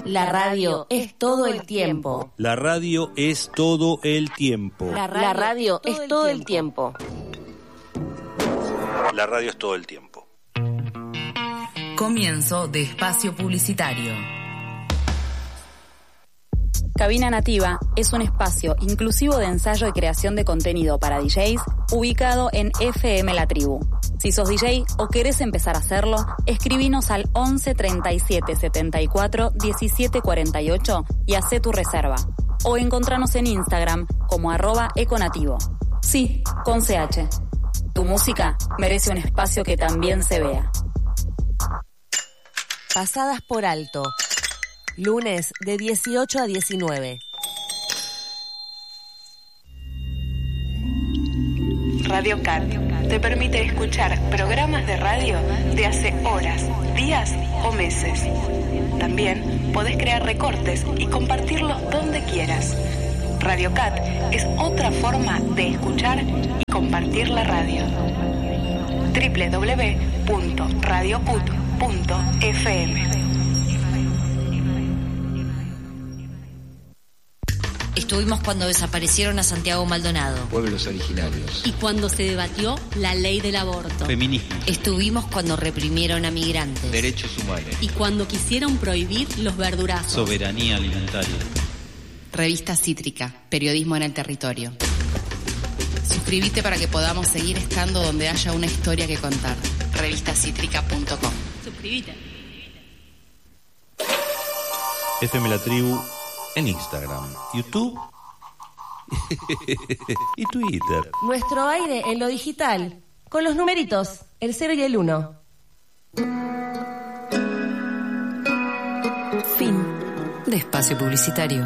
La radio es todo el tiempo. La radio es todo el tiempo. La radio es todo el tiempo. La radio es todo el tiempo. Comienzo de espacio publicitario. Cabina Nativa es un espacio inclusivo de ensayo y creación de contenido para DJs ubicado en FM La Tribu. Si sos DJ o querés empezar a hacerlo, escribinos al 11 37 74 17 48 y hacé tu reserva. O encontranos en Instagram como @econativo. Sí, con CH. Tu música merece un espacio que también se vea. Pasadas por alto. Lunes de 18 a 19. Radio Cat te permite escuchar programas de radio de hace horas, días o meses. También podés crear recortes y compartirlos donde quieras. Radio Cat es otra forma de escuchar y compartir la radio. www.radiocut.fm. Estuvimos cuando desaparecieron a Santiago Maldonado. Pueblos originarios. Y cuando se debatió la ley del aborto. Feminismo. Estuvimos cuando reprimieron a migrantes. Derechos humanos. Y cuando quisieron prohibir los verdurazos. Soberanía alimentaria. Revista Cítrica, periodismo en el territorio. Suscríbete para que podamos seguir estando donde haya una historia que contar. Revistacítrica.com. Suscríbete. FM La Tribu en Instagram, YouTube y Twitter. Nuestro aire en lo digital, con los numeritos, el 0 y el 1. Fin de espacio publicitario.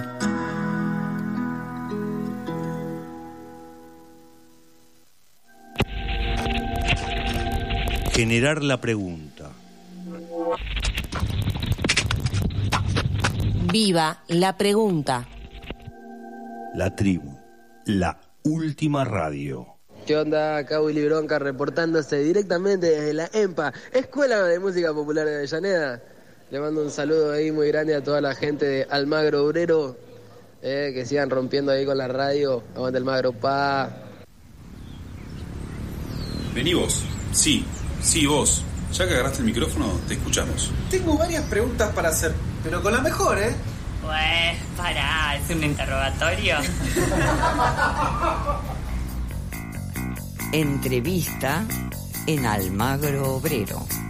Generar la pregunta. Viva la pregunta. La Tribu, la última radio. ¿Qué onda? Acá Willy Bronca reportándose directamente desde la EMPA, Escuela de Música Popular de Avellaneda. Le mando un saludo ahí muy grande a toda la gente de Almagro Obrero, que sigan rompiendo ahí con la radio. Aguante Almagro, pa. Vení vos. Sí, vos. Ya que agarraste el micrófono, te escuchamos. Tengo varias preguntas para hacer, pero con la mejor, ¿eh? Pues, pará, ¿es un interrogatorio? Entrevista en Almagro Obrero.